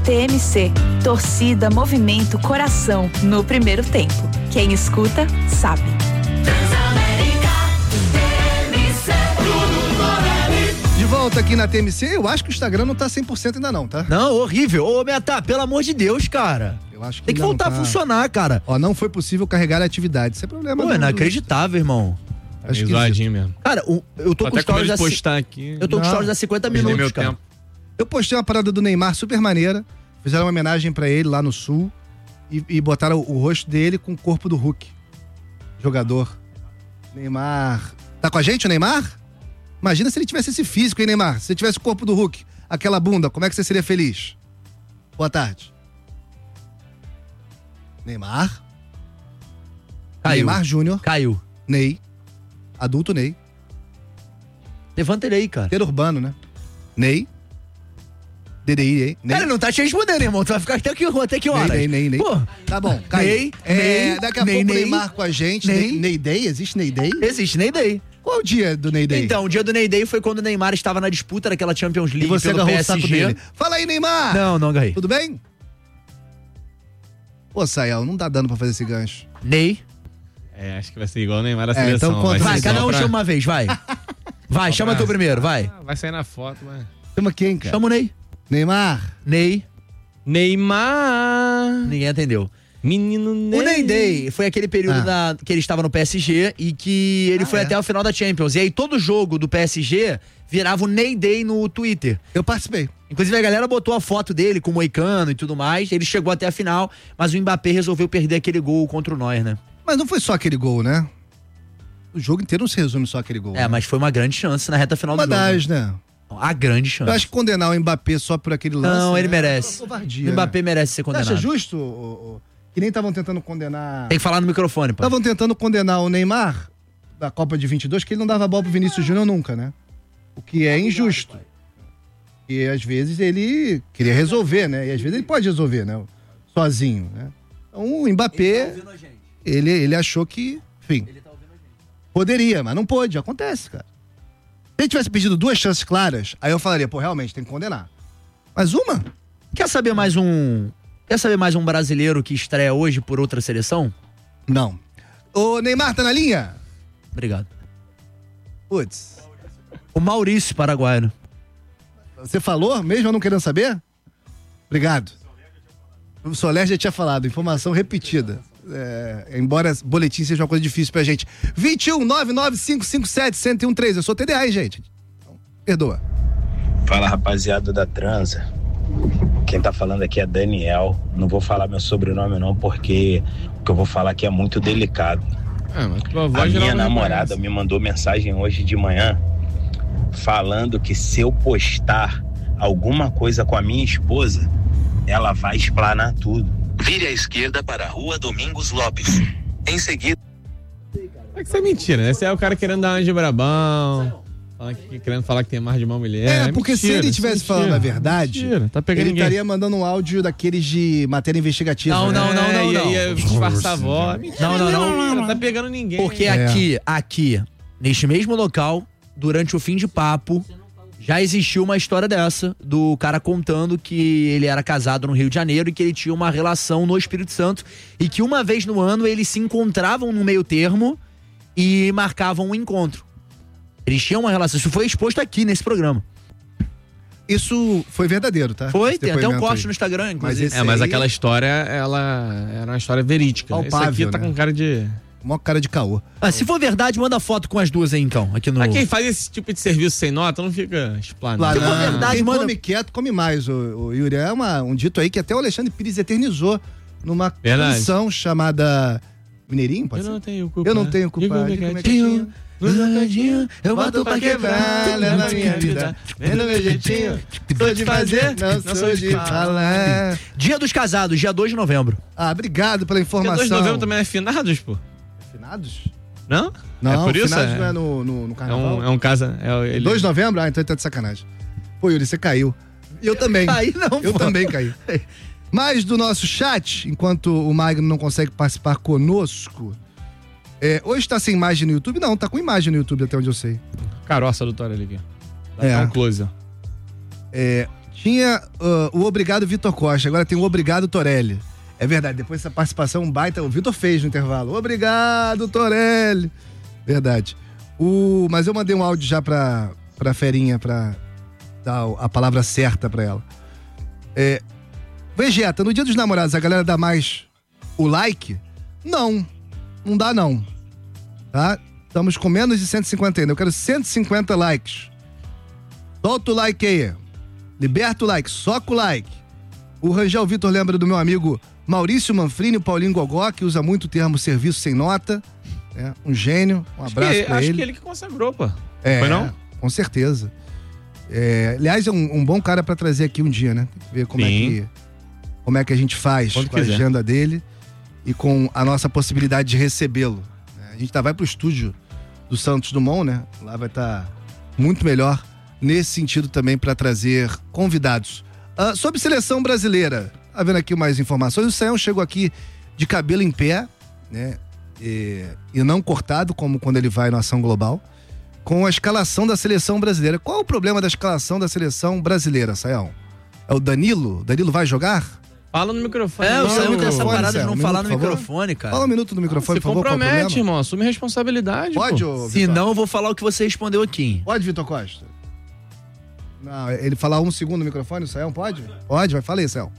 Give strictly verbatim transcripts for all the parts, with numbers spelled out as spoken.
T M C. Torcida, movimento, coração no primeiro tempo. Quem escuta, sabe. De volta aqui na T M C, eu acho que o Instagram não tá cem por cento ainda não, tá? Não, horrível. Ô, Meta, pelo amor de Deus, cara. Eu acho que Tem que voltar tá... a funcionar, cara. Ó, não foi possível carregar a atividade. Isso é problema. Pô, é inacreditável, irmão. É zoadinho mesmo. Cara, o, eu tô Até com stories de da postar aqui. Eu tô com stories há cinquenta minutos, meu cara. tempo. Eu postei uma parada do Neymar super maneira. Fizeram uma homenagem pra ele lá no Sul. E, e botaram o, o rosto dele com o corpo do Hulk. Jogador. Neymar. Tá com a gente o Neymar? Imagina se ele tivesse esse físico, hein, Neymar? Se ele tivesse o corpo do Hulk, aquela bunda, como é que você seria feliz? Boa tarde. Neymar. Caiu. Neymar Júnior. Caiu. Ney. Adulto Ney. Levanta ele aí, cara. Ter urbano, né? Ney. D D I, hein? Ney. Cara, não tá te respondendo, irmão. Tu vai ficar até que, até que horas? Ney, Ney, Ney. Pô. Tá bom, caiu. Ney, é, Ney, daqui a Ney, pouco o Ney, Neymar com a gente. Ney. Ney, Ney Day? Existe Ney Day? Existe Ney Day. Qual é o dia do Ney Day? Então, o dia do Ney Day foi quando o Neymar estava na disputa daquela Champions League E você pelo agarrou P o saco S G. dele. Fala aí, Neymar! Não, não agarrei. Tudo bem? Pô, Sayal, não tá dando pra fazer esse gancho. Ney. É, acho que vai ser igual o Neymar da É, seleção. então conta. vai, Vai, ser cada só um pra... chama uma vez, vai. Vai, chama tu primeiro, vai. Ah, vai sair na foto, mas... Chama quem, cara? Chama o Ney. Neymar. Ney. Neymar. Ninguém atendeu. Menino Ney. O Ney Day foi aquele período Ah. da, que ele estava no P S G e que ele Ah, foi é? até o final da Champions. E aí todo jogo do P S G virava o Ney Day no Twitter. Eu participei. Inclusive a galera botou a foto dele com o moicano e tudo mais. Ele chegou até a final, mas o Mbappé resolveu perder aquele gol contra o Neuer, né? Mas não foi só aquele gol, né? O jogo inteiro não se resume só aquele gol. É, né? mas foi uma grande chance na reta final Uma do jogo. das, né? A grande chance. Eu acho que condenar o Mbappé só por aquele lance... Não, ele né? merece. É uma covardia, O Mbappé né? merece ser Você condenado. acha justo, o, o, que nem estavam tentando condenar... Tem que falar no microfone, pô. Estavam tentando condenar o Neymar da Copa de vinte e dois, que ele não dava bola pro Vinícius Júnior nunca, né? O que é injusto. E às vezes ele queria resolver, né? E às vezes ele pode resolver, né? Sozinho, né? Então o Mbappé, ele, ele achou que, enfim, poderia, mas não pôde, acontece, cara. Se ele tivesse pedido duas chances claras, aí eu falaria, pô, realmente tem que condenar. Mas uma? Quer saber mais um... Quer saber mais um brasileiro que estreia hoje por outra seleção? Não. Ô, Neymar, tá na linha? Obrigado. Putz. O Maurício Paraguaio. Você falou, mesmo eu não querendo saber? Obrigado. O Soler já tinha falado, informação repetida. É, embora boletim seja uma coisa difícil pra gente. vinte e um, nove nove cinco cinco sete, um zero um três. Eu sou T D A, hein, gente? Então, perdoa. Fala, rapaziada da Transa. Quem tá falando aqui é Daniel. Não vou falar meu sobrenome não, porque o que eu vou falar aqui é muito delicado. Ah, mas tua A voz minha não namorada reconhece. me mandou mensagem hoje de manhã falando que se eu postar alguma coisa com a minha esposa, ela vai explanar tudo. Vire à esquerda para a rua Domingos Lopes. Em seguida... É que isso é mentira, né? Esse é o cara querendo dar uma de brabão, falar que- querendo falar que tem mais de uma mulher. É, porque mentira, se ele isso é tivesse mentira, falando a verdade, mentira, tá pegando ele ninguém. estaria mandando um áudio daqueles de matéria investigativa. Não, né? não, não, não, É, não. E aí disfarçar a voz. Mentira, Não, não, não. Não tá pegando ninguém. Porque É. aqui, aqui, neste mesmo local, durante o fim de papo, já existiu uma história dessa, do cara contando que ele era casado no Rio de Janeiro e que ele tinha uma relação no Espírito Santo e que uma vez no ano eles se encontravam no meio termo e marcavam um encontro. Eles tinham uma relação, isso foi exposto aqui nesse programa. Isso foi verdadeiro, tá? Foi, Esse tem até um depoimento corte aí. no Instagram, inclusive. esse É, mas aí- aquela história, ela era uma história verídica. Esse Palpável, aqui tá né? com cara de... Mó cara de caô. Ah, se for verdade, manda foto com as duas aí então, aqui no... Ah, quem faz esse tipo de serviço sem nota não fica explanado. Lá, Se for não. verdade, Quem manda- come quieto, come mais, o, o Yuri. É uma, um dito aí que até o Alexandre Pires eternizou numa Verdade. canção chamada Mineirinho, pode Eu ser? não tenho culpa. Eu não tenho culpa. Digo de que comer é quietinho. No jeitinho, eu boto pra quebrar, leva a minha vida. Vem no meu jeitinho, sou de fazer, não sou de falar. Dia dos Casados, dia dois de novembro. Ah, obrigado pela Dia informação. dois de novembro também é finados, pô. Finados? Não? Não, é por isso? finados É, não é no, no, no é carnaval. um, é um casa. É, ele... dois de novembro? Ah, então ele tá de sacanagem. Pô, Yuri, você caiu. E eu também. Caí não, Eu pô. também caí. Mas do nosso chat, enquanto o Magno não consegue participar conosco, é, hoje tá sem imagem no YouTube? Não, tá com imagem no YouTube, até onde eu sei. Caroça do Tório ali aqui. Dá É. até um close, ó. É, Tinha uh, o Obrigado Vitor Costa, agora tem o Obrigado Torelli. É verdade, depois dessa participação baita, o Vitor fez no intervalo. Obrigado, Torelli. Verdade. O, mas eu mandei um áudio já pra, pra Ferinha, pra dar a palavra certa pra ela. É, Vegeta, no Dia dos Namorados a galera dá mais o like? Não, não dá não. Tá? Estamos com menos de cento e cinquenta ainda. Eu quero cento e cinquenta likes. Solta o like aí. Liberta o like, soca o like. O Rangel Vitor lembra do meu amigo Maurício Manfrini, o Paulinho Gogó, que usa muito o termo serviço sem nota. É, um gênio. Um abraço acho que, pra acho ele. que ele que consagrou, pô. É, foi não? Com certeza. É, aliás, é um, um bom cara pra trazer aqui um dia, né? Tem que ver como, é que, como é que a gente faz Quando com quiser. a agenda dele e com a nossa possibilidade de recebê-lo. A gente tá, vai pro estúdio do Santos Dumont, né? Lá vai estar tá muito melhor nesse sentido também para trazer convidados. Uh, sobre seleção brasileira, tá vendo aqui mais informações. O Sayão chegou aqui de cabelo em pé, né? E, e não cortado, como quando ele vai no Ação Global, com a escalação da seleção brasileira. Qual é o problema da escalação da seleção brasileira, Sayão? É o Danilo? Danilo vai jogar? Fala no microfone. É, o Sayão com essa parada de Sayão, não um falar minuto, no por favor. microfone, cara. Fala um minuto no microfone, Se por favor. Qual é o compromete, problema? irmão. Assume responsabilidade. Pode, pô. ô, Se Vitor? não, eu vou falar o que você respondeu aqui. Pode, Vitor Costa? Não, ele falar um segundo no microfone, o Sayão pode? Pode, vai, fala aí, Sayão.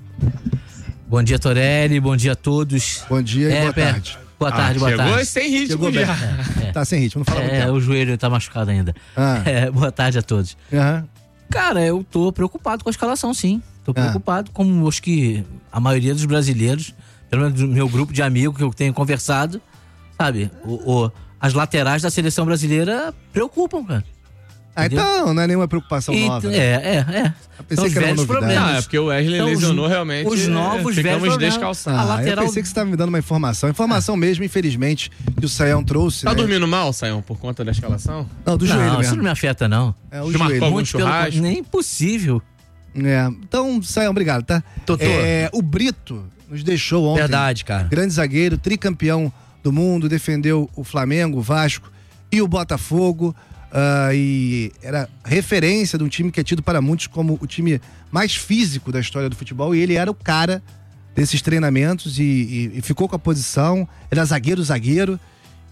Bom dia, Torelli, bom dia a todos. Bom dia e É, boa pera. tarde. Boa tarde, Ah, boa chegou tarde. sem ritmo Chegou bem. já. É, Tá sem ritmo, não fala muito é, tempo. o joelho tá machucado ainda. Ah. É, boa tarde a todos. Aham. Cara, eu tô preocupado com a escalação, sim. Tô Ah. preocupado, como acho que a maioria dos brasileiros, pelo menos do meu grupo de amigos que eu tenho conversado, sabe? O, o- as laterais da seleção brasileira preocupam, cara. Ah, então não é nenhuma preocupação E- nova. né? É, é, é. Eu pensei São os que era uma velhos novidade. problemas. Não, é porque o Wesley Então, os- lesionou realmente. os novos é, velhos ficamos problemas. descalçados. A Ah, lateral- eu pensei que você estava me dando uma informação. Informação mesmo, infelizmente, que o Sayão trouxe. Tá né? dormindo mal, Sayão, por conta da escalação? Não, do joelho Não, isso mesmo. não me afeta, não. É, o Te marcou joelho. algum Muito pelo churrasco? con- nem impossível. É, então, Sayão, obrigado, tá? Totô. É, o Brito nos deixou ontem. Verdade, cara. Grande zagueiro, tricampeão do mundo, defendeu o Flamengo, o Vasco e o Botafogo. ah, e era referência de um time que é tido para muitos como o time mais físico da história do futebol. E ele era o cara desses treinamentos e, e- e ficou com a posição. Era zagueiro, zagueiro.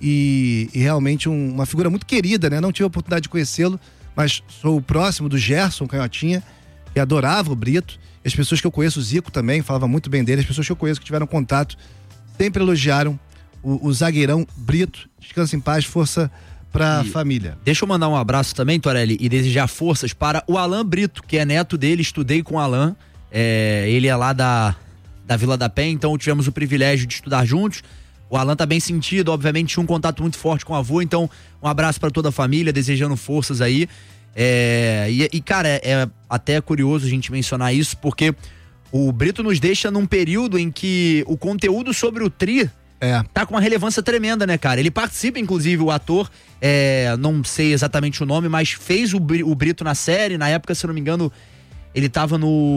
E, e realmente um- uma figura muito querida, né? Não tive a oportunidade de conhecê-lo, mas sou próximo do Gerson Canhotinha, que adorava o Brito. E as pessoas que eu conheço, o Zico também, falava muito bem dele. As pessoas que eu conheço que tiveram contato sempre elogiaram o, o zagueirão Brito. Descansa em paz, força pra E- família. Deixa eu mandar um abraço também, Torelli, e desejar forças para o Alan Brito, que é neto dele, estudei com o Alan. É, ele é lá da, da Vila da Penha, então tivemos o privilégio de estudar juntos. O Alan tá bem sentido, obviamente tinha um contato muito forte com o avô, então um abraço para toda a família, desejando forças aí. É, e, e, cara, é, é até curioso a gente mencionar isso, porque o Brito nos deixa num período em que o conteúdo sobre o Tri É. tá com uma relevância tremenda, né, cara? Ele participa, inclusive, o ator, é, não sei exatamente o nome, mas fez o, Bri- o Brito na série. Na época, se eu não me engano, ele tava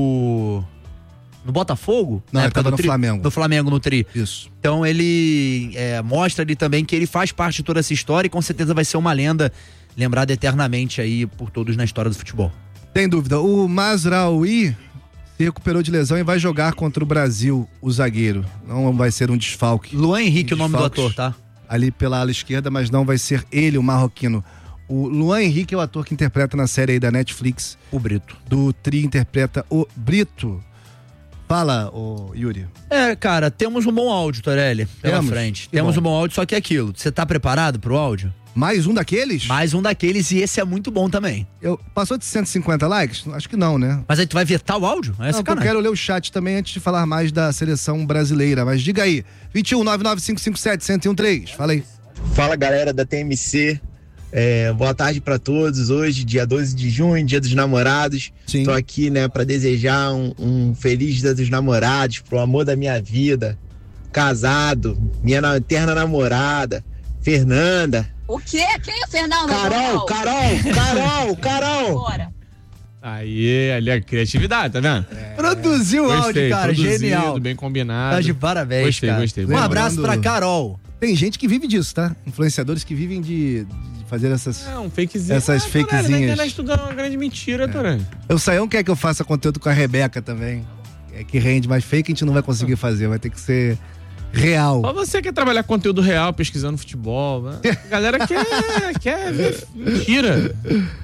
no. No Botafogo? Não, na ele época tava do no tri, Flamengo. No Flamengo, no Tri. Isso. Então ele é, mostra ali também que ele faz parte de toda essa história e com certeza vai ser uma lenda lembrada eternamente aí por todos na história do futebol. Tem dúvida. O Mazraoui se recuperou de lesão e vai jogar contra o Brasil, o zagueiro. Não vai ser um desfalque. Luan Henrique, o nome do Desfalques ator, tá? Ali pela ala esquerda, mas não vai ser ele, o marroquino. O Luan Henrique é o ator que interpreta na série aí da Netflix, O Brito. do Tri, interpreta o Brito. Fala, ô Yuri. É, cara, temos um bom áudio, Torelli, pela Temos? frente. Que Temos bom. um bom áudio, só que é aquilo. Você tá preparado pro áudio? Mais um daqueles? Mais um daqueles e esse é muito bom também. Eu, passou de cento e cinquenta likes? Acho que não, né? Mas aí tu vai vetar o áudio? É Não, porque eu sacanagem. quero ler o chat também antes de falar mais da seleção brasileira. Mas diga aí, vinte e um, nove nove cinco cinco sete, um zero um três. Fala aí. Fala galera da T M C, é, boa tarde pra todos. Hoje, dia doze de junho, dia dos namorados. Sim. Tô aqui, né, pra desejar um, um feliz dia dos namorados, pro amor da minha vida, casado, minha na- eterna namorada, Fernanda. O quê? Quem é o Fernando? Carol, Carol, Carol, Carol. Bora. Aí, ali a criatividade, tá vendo? Produziu o áudio, cara, produzido, genial. bem combinado. Tá de parabéns, Gostei, cara. gostei. Um Lembrando- abraço pra Carol. Tem gente que vive disso, tá? Influenciadores que vivem de, de fazer essas... É, um fakezinho. Essas ah, Torelli, fakezinhas. na internet tu ganha uma grande mentira, é. Torelli. O Saião quer que eu faça conteúdo com a Rebeca também. É que rende, mas fake a gente não vai conseguir fazer, vai ter que ser real. Só você quer trabalhar conteúdo real, pesquisando futebol, né? A galera quer, quer ver mentira.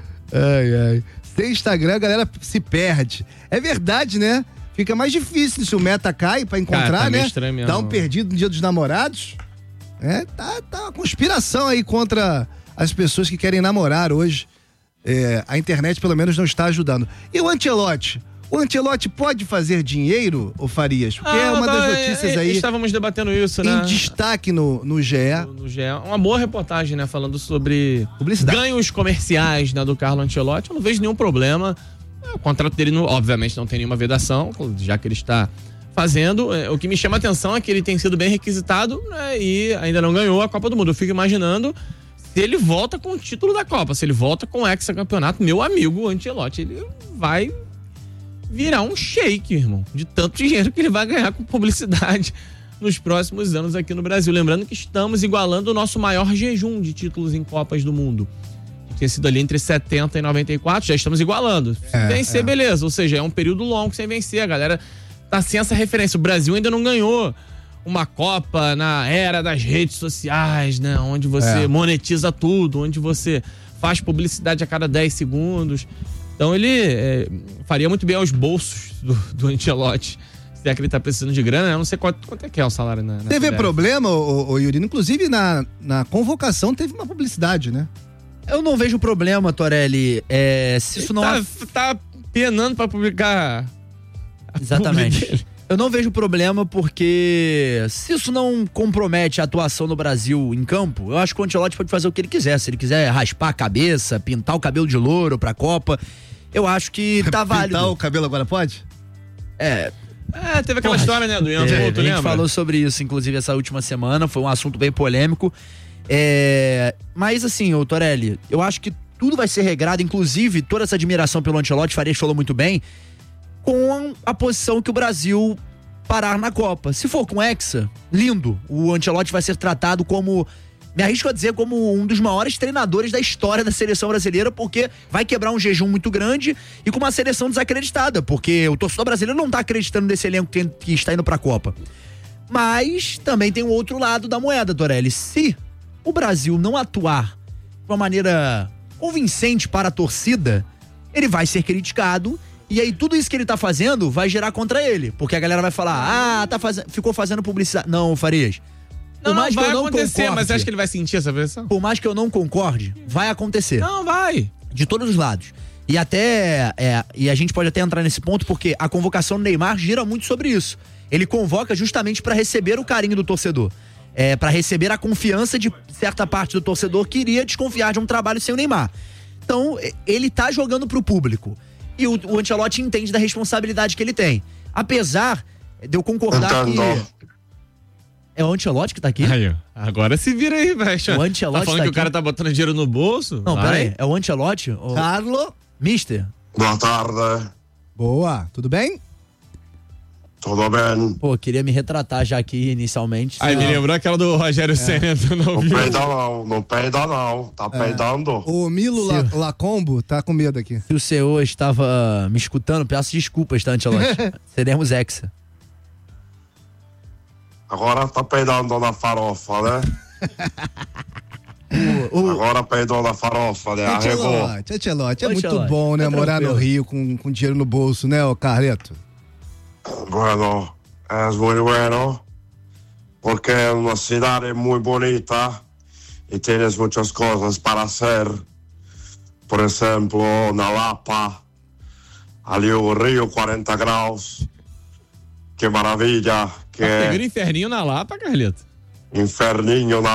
Ai, ai. Sem Instagram, a galera se perde. É verdade, né? Fica mais difícil se o meta cai pra encontrar, Cara, tá meio né? estranho mesmo. Dá um perdido no Dia dos Namorados. É, tá, tá uma conspiração aí contra as pessoas que querem namorar hoje. É, a internet, pelo menos, não está ajudando. E o Ancelotti? O Ancelotti pode fazer dinheiro, ou Farias? Porque ah, é uma tá, das notícias é, aí. Estávamos debatendo isso, em né? destaque no, no G E. No, no G E. Uma boa reportagem, né? Falando sobre publicidade, ganhos comerciais, né, do Carlo Ancelotti. Eu não vejo nenhum problema. O contrato dele, não, obviamente, não tem nenhuma vedação, já que ele está fazendo. O que me chama a atenção é que ele tem sido bem requisitado, né, e ainda não ganhou a Copa do Mundo. Eu fico imaginando se ele volta com o título da Copa, se ele volta com o hexacampeonato, meu amigo Ancelotti, ele vai virar um shake, irmão, de tanto dinheiro que ele vai ganhar com publicidade nos próximos anos aqui no Brasil. Lembrando que estamos igualando o nosso maior jejum de títulos em Copas do Mundo. Tinha sido ali entre setenta e noventa e quatro, já estamos igualando. Se é, vencer, é. beleza. Ou seja, é um período longo sem vencer. A galera tá sem essa referência. O Brasil ainda não ganhou uma Copa na era das redes sociais, né? Onde você é. monetiza tudo, onde você faz publicidade a cada dez segundos. Então ele é, faria muito bem aos bolsos do, do Ancelotti. Se é que ele tá precisando de grana, eu não sei quanto, quanto é que é o salário na, na Teve C B F. problema, ô, ô, Yuri? Inclusive na, na convocação teve uma publicidade, né? Eu não vejo problema, Torelli. É, se isso não. Tá, tá penando pra publicar. Exatamente. Eu não vejo problema porque se isso não compromete a atuação no Brasil em campo, eu acho que o Ancelotti pode fazer o que ele quiser. Se ele quiser raspar a cabeça, pintar o cabelo de louro pra Copa, eu acho que tá válido. Pintar o cabelo agora pode? É. É, teve aquela Porra, história, né, do Ian é, tu A gente lembra? falou sobre isso, inclusive, essa última semana. Foi um assunto bem polêmico. É, mas assim, ô Torelli, eu acho que tudo vai ser regrado, inclusive toda essa admiração pelo Ancelotti, Farias falou muito bem, com a posição que o Brasil parar na Copa. Se for com Hexa, lindo, o Ancelotti vai ser tratado como, me arrisco a dizer, como um dos maiores treinadores da história da seleção brasileira, porque vai quebrar um jejum muito grande e com uma seleção desacreditada, porque o torcedor brasileiro não tá acreditando nesse elenco que, que está indo pra Copa. Mas também tem o outro lado da moeda, Torelli. Se o Brasil não atuar de uma maneira convincente para a torcida, ele vai ser criticado e aí tudo isso que ele tá fazendo vai gerar contra ele, porque a galera vai falar, ah, tá faz... ficou fazendo publicidade. Não, Farias. Não, não, vai que eu não acontecer, concorde, mas acho que ele vai sentir essa pressão. Por mais que eu não concorde, vai acontecer. Não, vai. De todos os lados. E até, é, e a gente pode até entrar nesse ponto, porque a convocação do Neymar gira muito sobre isso. Ele convoca justamente para receber o carinho do torcedor. É, para receber a confiança de certa parte do torcedor que iria desconfiar de um trabalho sem o Neymar. Então, ele tá jogando pro público. E o, o Ancelotti entende da responsabilidade que ele tem. Apesar de eu concordar Entendo. que... É o Ancelotti que tá aqui? Aí, agora se vira aí, velho. O Ancelotti tá falando tá que aqui? o cara tá botando dinheiro no bolso? Não, vai. peraí. É o Ancelotti? O... Carlo. Mister? Boa tarde. Boa, tudo bem? Tudo bem? Pô, queria me retratar já aqui inicialmente. Aí me lembrou aquela do Rogério Senna, tu não Não viu? peida não, não peida não. Tá peidando. O Milo La- Lacombo tá com medo aqui. Se o senhor estava me escutando, peço desculpas, tá, Ancelotti? Seremos Hexa. Agora tá peidando na farofa, né? O, o Agora peidou na farofa, né? Arregou. Ancelotti, Ancelotti, é muito Ancelotti, bom, né? tá Morar no tranquilo. Rio com, com dinheiro no bolso, né, ô Carleto? Bueno, es muy bueno. Porque es una ciudad muy bonita. Y tienes muchas cosas para hacer. Por ejemplo, na Lapa. Ali o Rio, quarenta graus. Que maravilha. Que Tá é pegando inferninho na Lapa, Carlito. inferninho na